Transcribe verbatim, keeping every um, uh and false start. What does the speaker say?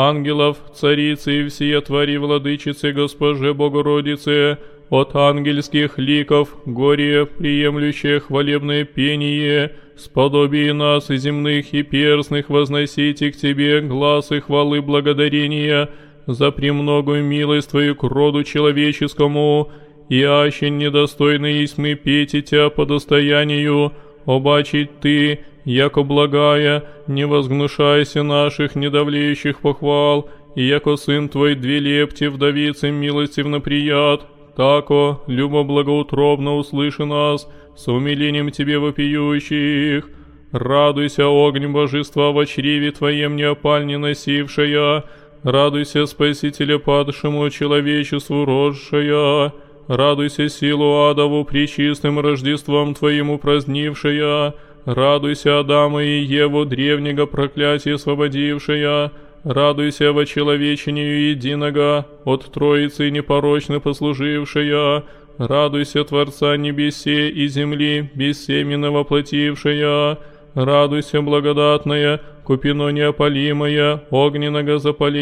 ангелов, царицы и всея твари владычицы Госпоже Богородице, от ангельских ликов, горе, приемлющее хвалебное пение, сподобие нас и земных и перстных возносите к Тебе глаз и хвалы благодарения за премногую милость Твою к роду человеческому, и аще недостойны есть мы петь и Тя по достоянию, обачить Ты, яко благая, не возгнушайся наших недавлеющих похвал, и яко Сын Твой две лепти вдовице милостивно прият, тако, любо благоутробно услыши нас, с умилением Тебе вопиющих. Радуйся, огонь божества во чреве Твоем неопаль не носившая, радуйся, Спасителя падшему человечеству росшая, радуйся, силу адову пречистым Рождеством Твоим упразднившая, радуйся, Адама и Еву древнего проклятия освободившая, радуйся во человечению единого, от Троицы непорочно послужившая, радуйся, Творца небесе и земли, бессеменно воплотившая, радуйся, благодатная, купино неопалимая, огненного запаления